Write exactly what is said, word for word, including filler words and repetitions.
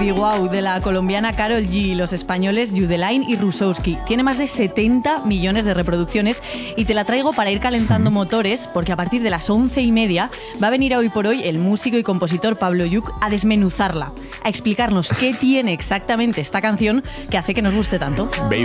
Baby Wow de la colombiana Karol G, los españoles Yudelain y Rusowski. Tiene más de setenta millones de reproducciones y te la traigo para ir calentando motores porque a partir de las once y media va a venir a Hoy por Hoy el músico y compositor Pablo Lluch a desmenuzarla, a explicarnos qué tiene exactamente esta canción que hace que nos guste tanto.